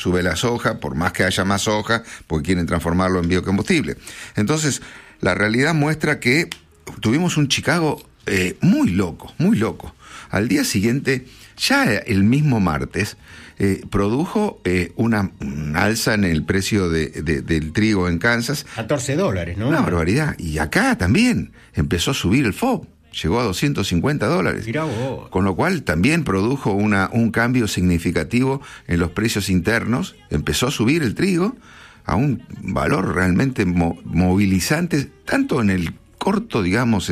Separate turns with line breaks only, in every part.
sube la soja, por más que haya más soja, porque quieren transformarlo en biocombustible. Entonces, la realidad muestra que tuvimos un Chicago muy loco, muy loco. Al día siguiente, ya el mismo martes, produjo una alza en el precio del trigo en Kansas.
$14, ¿no?
Una barbaridad. Y acá también empezó a subir el FOB. Llegó a $250.
Mirá vos.
Con lo cual también produjo un cambio significativo en los precios internos. Empezó a subir el trigo a un valor realmente movilizante, tanto en el corto, digamos,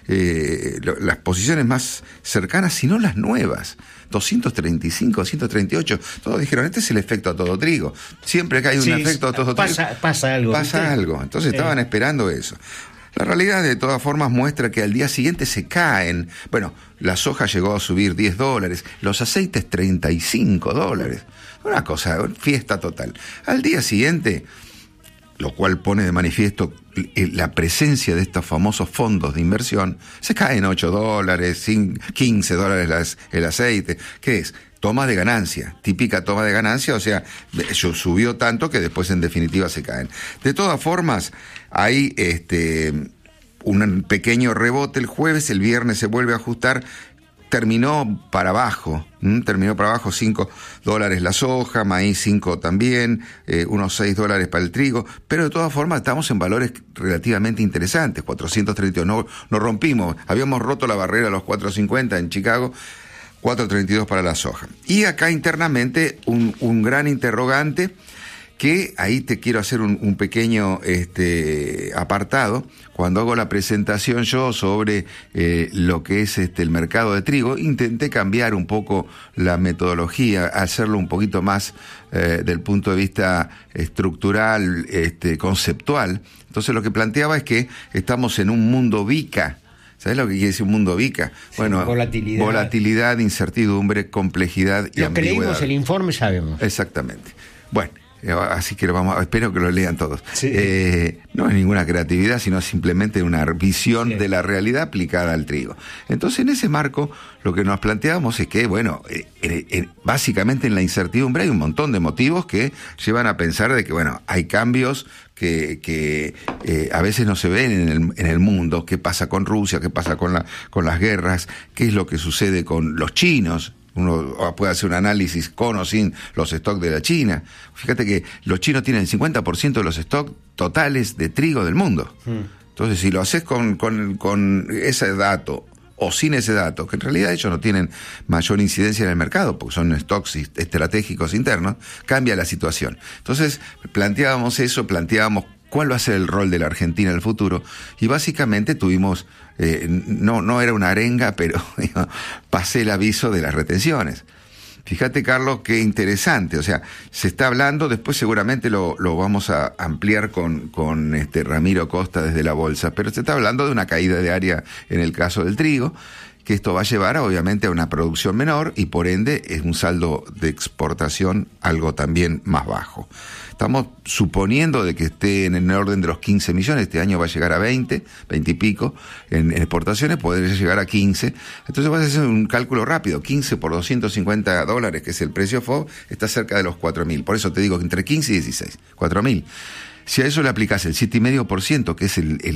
las posiciones más cercanas, sino las nuevas. 235, 238, todos dijeron, este es el efecto a todo trigo. Siempre que hay un efecto a todo trigo,
pasa algo.
Pasa algo. Entonces estaban esperando eso. La realidad, de todas formas, muestra que al día siguiente se caen. Bueno, la soja llegó a subir $10, los aceites $35. Una cosa, fiesta total. Al día siguiente, lo cual pone de manifiesto la presencia de estos famosos fondos de inversión, se caen $8, $15 el aceite. ¿Qué es? Toma de ganancia, típica toma de ganancia, o sea, subió tanto que después en definitiva se caen. De todas formas, hay un pequeño rebote el jueves, el viernes se vuelve a ajustar, terminó para abajo $5 la soja, maíz 5 también, unos $6 para el trigo, pero de todas formas estamos en valores relativamente interesantes, 432, no rompimos, habíamos roto la barrera de los 450 en Chicago, 4.32 para la soja. Y acá internamente un gran interrogante, que ahí te quiero hacer un pequeño apartado. Cuando hago la presentación yo sobre lo que es el mercado de trigo, intenté cambiar un poco la metodología, hacerlo un poquito más del punto de vista estructural, conceptual. Entonces lo que planteaba es que estamos en un mundo VICA. ¿Sabes lo que quiere decir un mundo VICA? Bueno, volatilidad, incertidumbre, complejidad y ambigüedad.
Lo que leímos el informe sabemos.
Exactamente. Bueno, así que espero que lo lean todos.
Sí.
No es ninguna creatividad, sino simplemente una visión de la realidad aplicada al trigo. Entonces, en ese marco, lo que nos planteábamos es que, bueno, básicamente en la incertidumbre hay un montón de motivos que llevan a pensar de que, bueno, hay cambios que a veces no se ven en el mundo. ¿Qué pasa con Rusia? ¿Qué pasa con las guerras? ¿Qué es lo que sucede con los chinos? Uno puede hacer un análisis con o sin los stocks de la China. Fíjate que los chinos tienen el 50% de los stocks totales de trigo del mundo. Entonces, si lo haces con ese dato o sin ese dato, que en realidad ellos no tienen mayor incidencia en el mercado, porque son stocks estratégicos internos, cambia la situación. Entonces, planteábamos cuál va a ser el rol de la Argentina en el futuro, y básicamente tuvimos, no era una arenga, pero pasé el aviso de las retenciones. Fíjate, Carlos, qué interesante, o sea, se está hablando, después seguramente lo vamos a ampliar con Ramiro Costa desde la Bolsa, pero se está hablando de una caída de área en el caso del trigo, que esto va a llevar obviamente a una producción menor y por ende es un saldo de exportación algo también más bajo. Estamos suponiendo de que esté en el orden de los 15 millones, este año va a llegar a 20 y pico, en exportaciones podría llegar a 15, entonces vas a hacer un cálculo rápido, 15 por $250, que es el precio FOB, está cerca de los 4.000, por eso te digo que entre 15 y 16, 4.000. Si a eso le aplicas el 7,5%, que es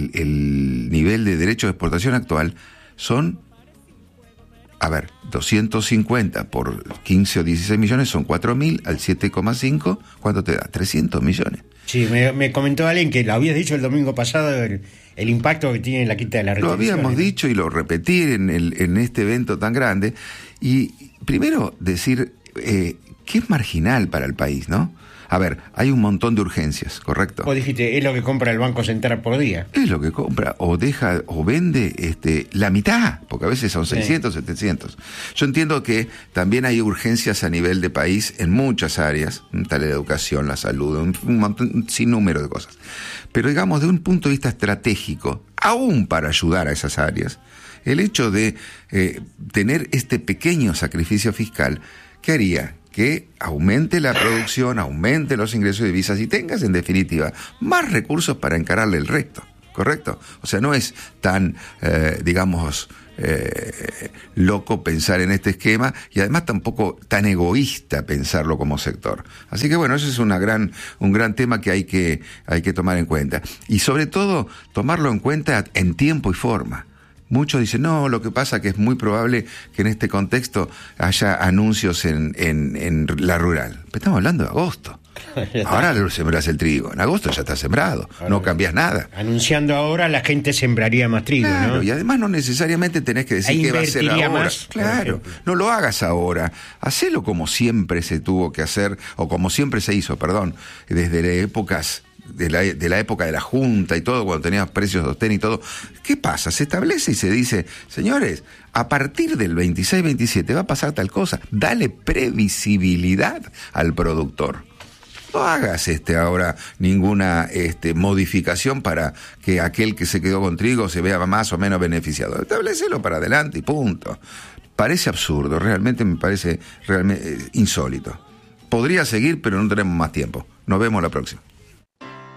el nivel de derecho de exportación actual, son, 250 por 15 o 16 millones son 4.000, al 7,5, ¿cuánto te da? 300 millones.
Sí, me comentó alguien que lo habías dicho el domingo pasado, el impacto que tiene la quita de la retención.
Lo habíamos dicho y lo repetí en este evento tan grande. Y primero decir que es marginal para el país, ¿no? Hay un montón de urgencias, ¿correcto?
Vos dijiste, es lo que compra el Banco Central por día.
Es lo que compra, o deja, o vende la mitad, porque a veces son 600, 700. Yo entiendo que también hay urgencias a nivel de país en muchas áreas, tal la educación, la salud, un sinnúmero de cosas. Pero digamos, de un punto de vista estratégico, aún para ayudar a esas áreas, el hecho de tener este pequeño sacrificio fiscal, ¿qué haría? Que aumente la producción, aumente los ingresos de divisas y tengas, en definitiva, más recursos para encararle el resto, ¿correcto? O sea, no es tan, loco pensar en este esquema y además tampoco tan egoísta pensarlo como sector. Así que bueno, ese es un gran tema que hay que tomar en cuenta. Y sobre todo, tomarlo en cuenta en tiempo y forma. Muchos dicen, no, lo que pasa que es muy probable que en este contexto haya anuncios en la rural. Pero estamos hablando de agosto. Ahora lo sembrás el trigo, en agosto ya está sembrado, ahora, no cambiás nada.
Anunciando ahora, la gente sembraría más trigo,
claro,
¿no?
Y además no necesariamente tenés que decir qué va a ser ahora.
Más,
claro, no lo hagas ahora. Hacelo como siempre se tuvo que hacer, o como siempre se hizo, desde épocas de la época de la Junta y todo, cuando tenías precios de sostén y todo. ¿Qué pasa? Se establece y se dice, señores, a partir del 26-27 va a pasar tal cosa. Dale previsibilidad al productor. No hagas ahora ninguna modificación para que aquel que se quedó con trigo se vea más o menos beneficiado. Establecelo para adelante y punto. Parece absurdo, realmente me parece insólito. Podría seguir, pero no tenemos más tiempo. Nos vemos la próxima.